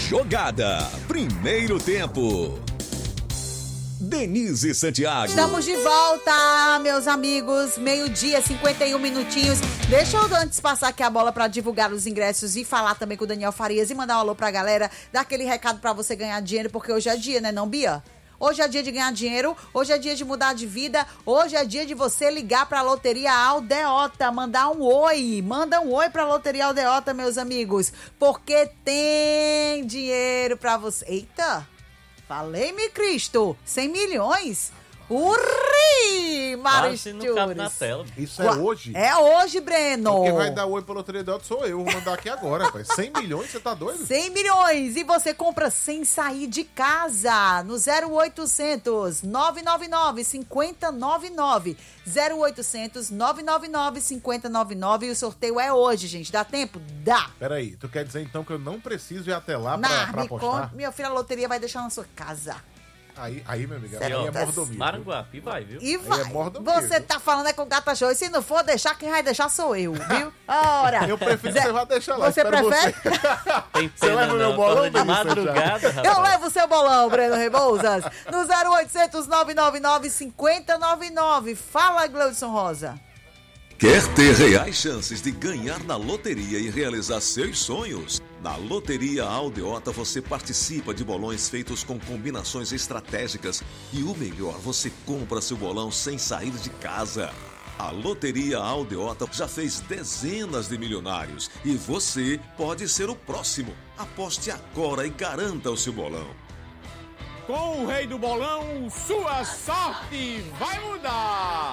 Jogada. Primeiro tempo. Denise Santiago. Estamos de volta, meus amigos. 12h, 51 minutinhos. Deixa eu antes passar aqui a bola para divulgar os ingressos e falar também com o Daniel Farias e mandar um alô pra galera, dar aquele recado para você ganhar dinheiro, porque hoje é dia, né, não, Bia? Hoje é dia de ganhar dinheiro, hoje é dia de mudar de vida, hoje é dia de você ligar pra Loteria Aldeota, mandar um oi, manda um oi pra Loteria Aldeota, meus amigos, porque tem dinheiro pra você. Eita, falei-me Cristo, 100 milhões? Urri, Mário não cabe na tela. Isso é hoje? É hoje, Breno. Quem vai dar oi pra Loteria Aldeota sou eu, vou mandar aqui agora, rapaz. 100 milhões, você tá doido? 100 milhões e você compra sem sair de casa no 0800 999 5099 0800 999 5099 e o sorteio é hoje, gente. Dá tempo? Dá. Peraí, tu quer dizer então que eu não preciso ir até lá pra apostar? Minha filha, a loteria vai deixar na sua casa. Aí, meu amigo, aí Certo. é mordomia. Maranguape vai, viu? E vai. é mordomia, Você viu? tá falando com gata show. E se não for deixar, quem vai deixar sou eu, viu? Ora. Eu prefiro que você vá deixar lá. Você espero prefere? Tem Você pena leva o meu não, bolão, acorda de Denise madrugada, rapaz. Eu levo o seu bolão, Breno Rebouças, no 0800 999 5099. Fala, Gleudson Rosa. Quer ter reais chances de ganhar na loteria e realizar seus sonhos? Na Loteria Aldeota você participa de bolões feitos com combinações estratégicas e o melhor, você compra seu bolão sem sair de casa. A Loteria Aldeota já fez dezenas de milionários e você pode ser o próximo. Aposte agora e garanta o seu bolão. Com o Rei do Bolão, sua sorte vai mudar!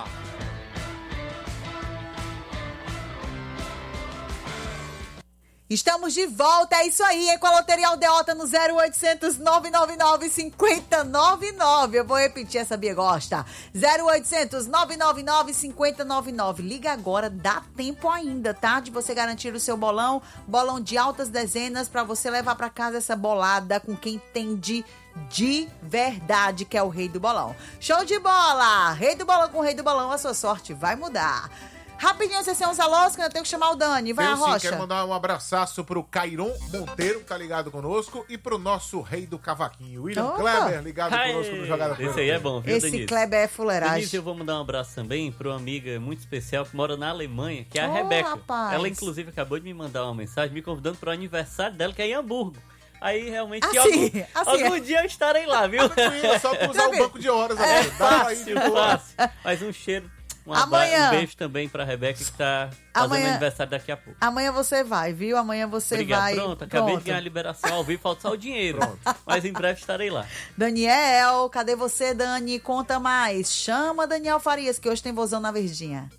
Estamos de volta, é isso aí, é com a Loteria Aldeota no 0800 999 5099. Eu vou repetir, essa Bia gosta. 0800 999 5099. Liga agora, dá tempo ainda, tá? De você garantir o seu bolão de altas dezenas, pra você levar pra casa essa bolada com quem entende de verdade, que é o Rei do Bolão. Show de bola! Rei do Bolão com o Rei do Bolão, a sua sorte vai mudar. Rapidinho, vocês têm uns alôs que eu tenho que chamar o Dani. Vai, Eu sim, Rocha. quero mandar um abraço pro Cairon Monteiro, que tá ligado conosco, e pro nosso rei do cavaquinho, William Opa. Kleber, ligado conosco no Jogada Esse aí é bom, viu, Esse Denise? Kleber é fuleiragem. Denise, eu vou mandar um abraço também para uma amiga muito especial que mora na Alemanha, que é a Oh, Rebeca. rapaz. Ela, inclusive, acabou de me mandar uma mensagem me convidando para o aniversário dela, que é em Hamburgo. Aí, realmente, algum dia eu estarei lá, viu? É só tu usar o banco de horas, É amigo. Dá pra ir de fácil, boa. fácil. Mas um cheiro, Amanhã. um beijo também pra Rebeca, que tá fazendo aniversário daqui a pouco. Amanhã você vai, viu? Amanhã você Obrigado, vai. pronto. Acabei de ganhar a liberação ao vivo, falta só o dinheiro. Mas em breve estarei lá. Daniel, cadê você, Dani? Conta mais. Chama Daniel Farias, que hoje tem vozão na Verdinha.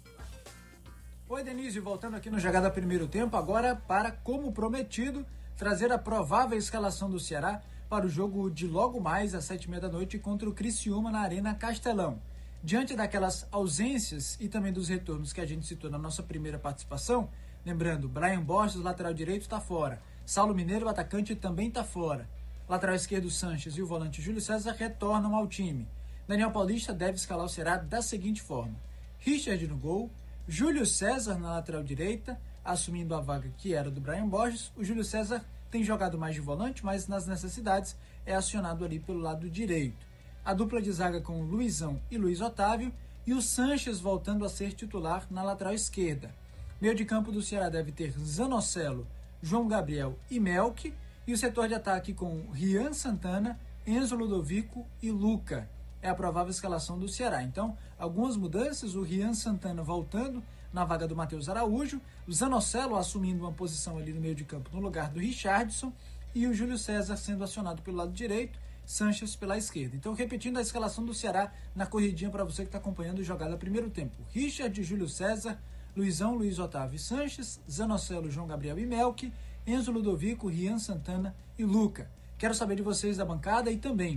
Oi, Denise, voltando aqui no Jogada Primeiro Tempo, agora para, como prometido, trazer a provável escalação do Ceará para o jogo de logo mais às 7h30 da noite contra o Criciúma na Arena Castelão. Diante daquelas ausências e também dos retornos que a gente citou na nossa primeira participação, lembrando, Brian Borges, lateral direito, está fora. Saulo Mineiro, o atacante, também está fora. Lateral esquerdo, Sanches e o volante Júlio César retornam ao time. Daniel Paulista deve escalar o Ceará da seguinte forma: Richard no gol, Júlio César na lateral direita, assumindo a vaga que era do Brian Borges. O Júlio César tem jogado mais de volante, mas nas necessidades é acionado ali pelo lado direito. A dupla de zaga com Luizão e Luiz Otávio e o Sanches voltando a ser titular na lateral esquerda. Meio de campo do Ceará deve ter Zanocelo, João Gabriel e Melk, e o setor de ataque com Rian Santana, Enzo Ludovico e Luca. É a provável escalação do Ceará. Então, algumas mudanças: o Rian Santana voltando na vaga do Matheus Araújo, o Zanocelo assumindo uma posição ali no meio de campo no lugar do Richardson e o Júlio César sendo acionado pelo lado direito, Sanches pela esquerda. Então, repetindo a escalação do Ceará na corridinha para você que está acompanhando o Jogada Primeiro Tempo: Richard, Júlio César, Luizão, Luiz Otávio e Sanches, Zanocelo, João Gabriel e Melk, Enzo Ludovico, Rian Santana e Luca. Quero saber de vocês da bancada e também